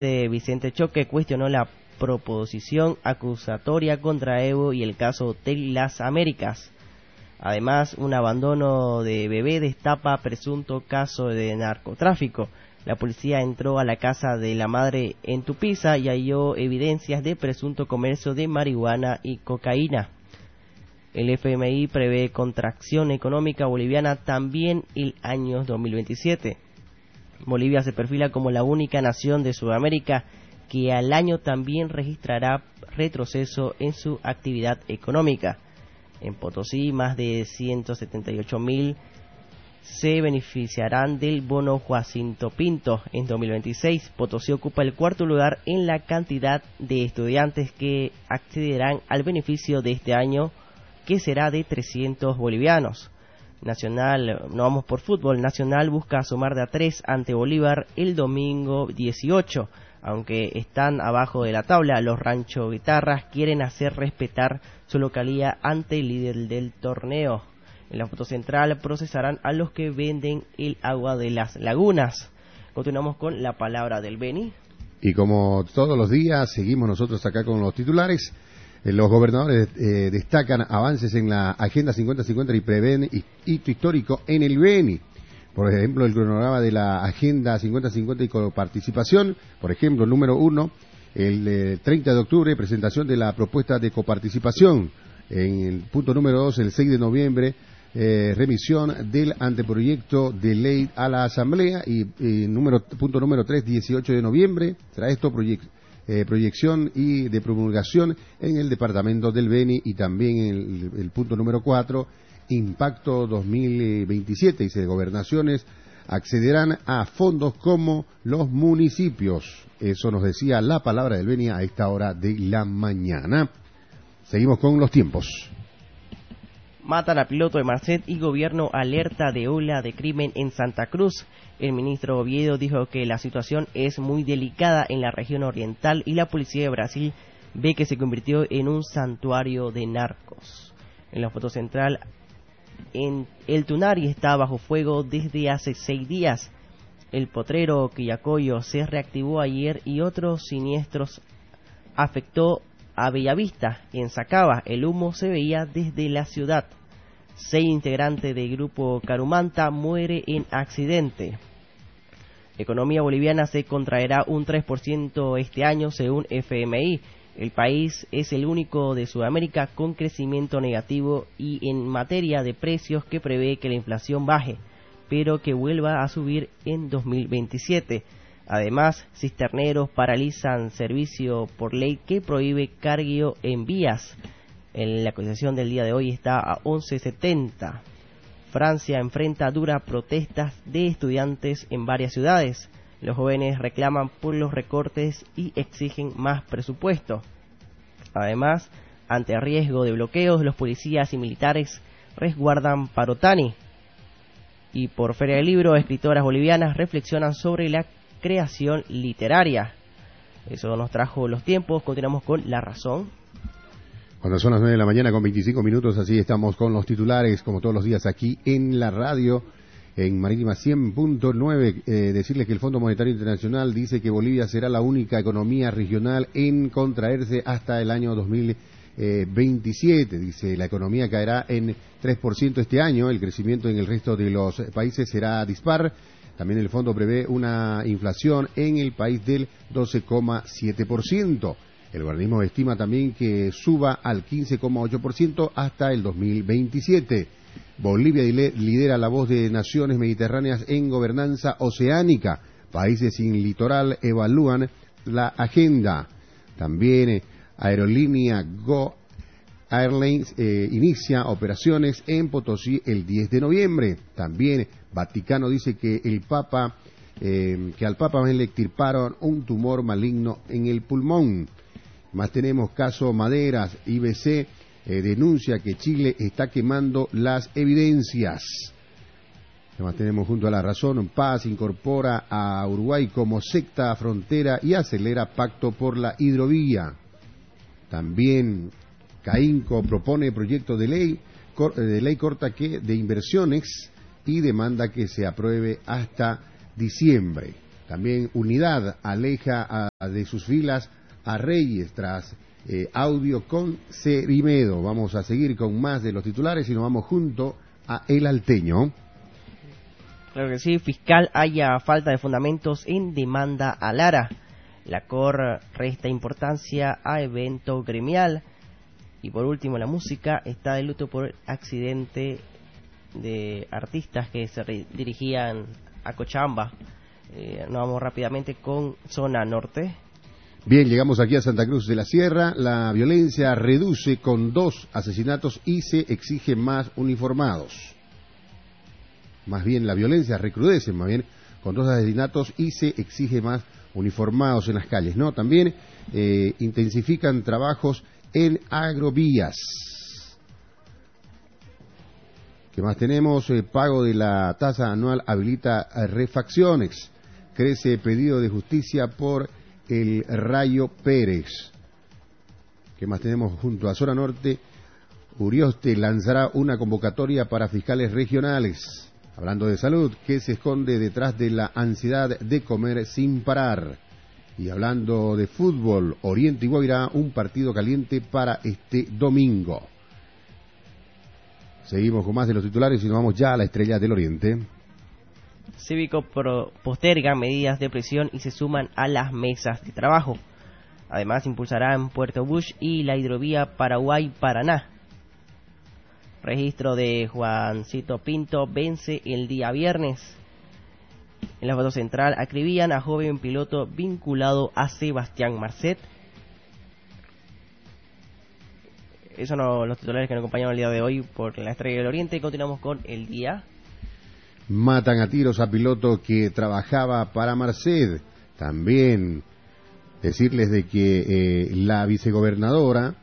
Vicente Choque cuestionó la proposición acusatoria contra Evo y el caso Hotel Las Américas. Además, un abandono de bebé destapa presunto caso de narcotráfico. La policía entró a la casa de la madre en Tupiza y halló evidencias de presunto comercio de marihuana y cocaína. El FMI prevé contracción económica boliviana también el año 2027. Bolivia se perfila como la única nación de Sudamérica que al año también registrará retroceso en su actividad económica. En Potosí, más de 178.000 se beneficiarán del bono Jacinto Pinto. En 2026, Potosí ocupa el cuarto lugar en la cantidad de estudiantes que accederán al beneficio de este año, que será de 300 bolivianos. Nacional, no vamos por fútbol, Nacional busca sumar de a 3 ante Bolívar el domingo 18. Aunque están abajo de la tabla, los Rancho Guitarras quieren hacer respetar su localía ante el líder del torneo. En la foto central procesarán a los que venden el agua de las lagunas. Continuamos con la palabra del Beni. Y como todos los días, seguimos nosotros acá con los titulares. Los gobernadores destacan avances en la Agenda 50-50 y prevén hito histórico en el Beni. Por ejemplo, el cronograma de la Agenda 50-50 y coparticipación. Por ejemplo, número 1, el 30 de octubre, presentación de la propuesta de coparticipación. En el punto número 2, el 6 de noviembre, remisión del anteproyecto de ley a la Asamblea. Y punto número 3, 18 de noviembre, será esto proyección y de promulgación en el departamento del Beni. Y también el punto número 4, impacto 2027, dice, gobernaciones accederán a fondos como los municipios. Eso nos decía la palabra del Beni a esta hora de la mañana. Seguimos con los tiempos. Matan a piloto de Marcet y gobierno alerta de ola de crimen en Santa Cruz. El ministro Oviedo dijo que la situación es muy delicada en la región oriental y la policía de Brasil ve que se convirtió en un santuario de narcos. En la foto central, en el Tunari está bajo fuego desde hace 6 días. El potrero Quillacoyo se reactivó ayer y otros siniestros afectó a Bellavista. En Sacaba el humo se veía desde la ciudad. 6 integrantes del grupo Carumanta muere en accidente. Economía boliviana se contraerá un 3% este año según FMI. El país es el único de Sudamérica con crecimiento negativo y en materia de precios que prevé que la inflación baje, pero que vuelva a subir en 2027. Además, cisterneros paralizan servicio por ley que prohíbe cargueo en vías. En la cotización del día de hoy está a 11.70. Francia enfrenta duras protestas de estudiantes en varias ciudades. Los jóvenes reclaman por los recortes y exigen más presupuesto. Además, ante riesgo de bloqueos, los policías y militares resguardan Parotani. Y por Feria del Libro, escritoras bolivianas reflexionan sobre la creación literaria. Eso nos trajo los tiempos. Continuamos con La Razón. Cuando son las 9 de la mañana con 25 minutos, así estamos con los titulares, como todos los días aquí en la radio. En Marítima 100.9, decirles que el Fondo Monetario Internacional dice que Bolivia será la única economía regional en contraerse hasta el año 2027. Dice, la economía caerá en 3% este año, el crecimiento en el resto de los países será dispar. También el fondo prevé una inflación en el país del 12,7%. El organismo estima también que suba al 15,8% hasta el 2027. Bolivia lidera la voz de naciones mediterráneas en gobernanza oceánica. Países sin litoral evalúan la agenda. También Aerolínea Go Airlines inicia operaciones en Potosí el 10 de noviembre. También Vaticano dice que al Papa le extirparon un tumor maligno en el pulmón. Más tenemos caso Maderas, IBC denuncia que Chile está quemando las evidencias. Además tenemos junto a La Razón, Paz incorpora a Uruguay como secta frontera y acelera pacto por la hidrovía. También CAINCO propone proyecto de ley corta de inversiones y demanda que se apruebe hasta diciembre. También Unidad aleja de sus filas a Reyes tras audio con Cerimedo. Vamos a seguir con más de los titulares y nos vamos junto a El Alteño. Claro que sí, fiscal halla falta de fundamentos en demanda a Lara. La COR resta importancia a evento gremial. Y por último, la música está de luto por accidente de artistas que se dirigían a Cochabamba. Nos vamos rápidamente con zona norte. Bien, llegamos aquí a Santa Cruz de la Sierra. La violencia reduce con 2 asesinatos y se exige más uniformados. Más bien, la violencia recrudece, más bien, con 2 asesinatos y se exige más uniformados en las calles, ¿no? También intensifican trabajos en agrovías. ¿Qué más tenemos? Pago de la tasa anual habilita refacciones. Crece pedido de justicia por el Rayo Pérez. ¿Qué más tenemos? Junto a Zona Norte, Urioste lanzará una convocatoria para fiscales regionales. Hablando de salud, ¿qué se esconde detrás de la ansiedad de comer sin parar? Y hablando de fútbol, Oriente y Guavirá, un partido caliente para este domingo. Seguimos con más de los titulares y nos vamos ya a la Estrella del Oriente. Cívico posterga medidas de presión y se suman a las mesas de trabajo. Además, impulsarán Puerto Bush y la hidrovía Paraguay-Paraná. Registro de Juancito Pinto vence el día viernes. En la foto central acribillan a joven piloto vinculado a Sebastián Marcet. Esos son los titulares que nos acompañaron el día de hoy por la Estrella del Oriente. Continuamos con el día. Matan a tiros a piloto que trabajaba para Marcet. También decirles de que la vicegobernadora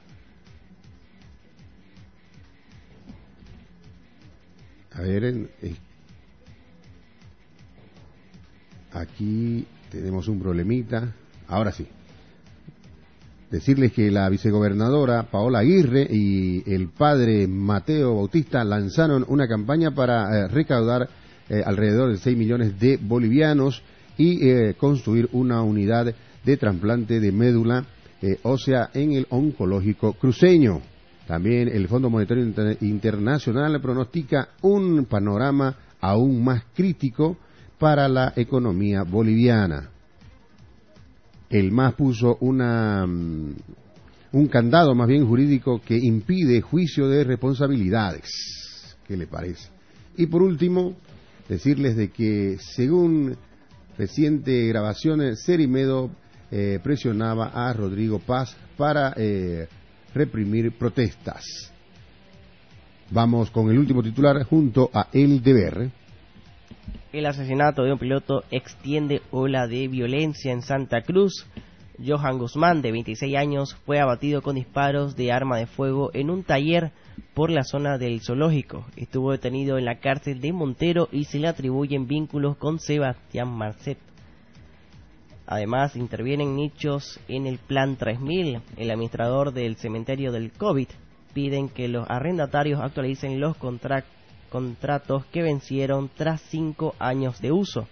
aquí tenemos un problemita. Ahora sí. Decirles que la vicegobernadora Paola Aguirre y el padre Mateo Bautista lanzaron una campaña para recaudar alrededor de 6 millones de bolivianos y construir una unidad de trasplante de médula ósea en el oncológico cruceño. También el Fondo Monetario Internacional pronostica un panorama aún más crítico para la economía boliviana. El MAS puso un candado más bien jurídico que impide juicio de responsabilidades. ¿Qué le parece? Y por último, decirles de que según reciente grabaciones, Cerimedo presionaba a Rodrigo Paz para reprimir protestas. Vamos con el último titular junto a El Deber. El asesinato de un piloto extiende ola de violencia en Santa Cruz. Johan Guzmán, de 26 años, fue abatido con disparos de arma de fuego en un taller por la zona del zoológico. Estuvo detenido en la cárcel de Montero y se le atribuyen vínculos con Sebastián Marcet. Además, intervienen nichos en el Plan 3000. El administrador del cementerio del COVID piden que los arrendatarios actualicen los contratos que vencieron tras 5 años de uso.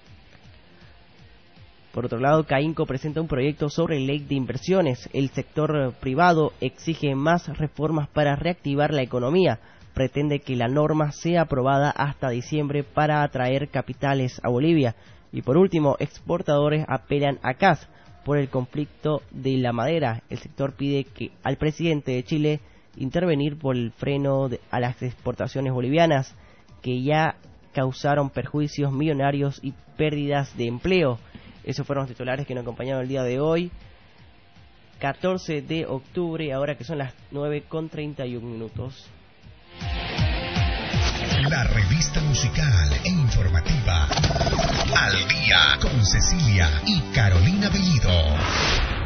Por otro lado, CAINCO presenta un proyecto sobre ley de inversiones. El sector privado exige más reformas para reactivar la economía. Pretende que la norma sea aprobada hasta diciembre para atraer capitales a Bolivia. Y por último, exportadores apelan a CAS por el conflicto de la madera. El sector pide al presidente de Chile intervenir por el freno a las exportaciones bolivianas, que ya causaron perjuicios millonarios y pérdidas de empleo. Esos fueron los titulares que nos acompañaron el día de hoy, 14 de octubre, ahora que son las 9:31. La revista musical e informativa Al Día con Cecilia y Carolina Bellido.